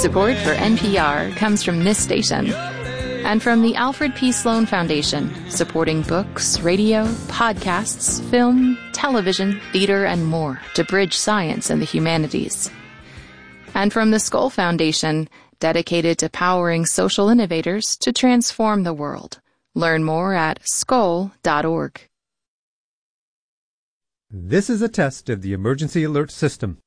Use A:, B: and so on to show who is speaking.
A: Support for NPR comes from this station and from the Alfred P. Sloan Foundation, supporting books, radio, podcasts, film, television, theater, and more to bridge science and the humanities. And from the Skoll Foundation, dedicated to powering social innovators to transform the world. Learn more at skoll.org.
B: This is a test of the emergency alert system.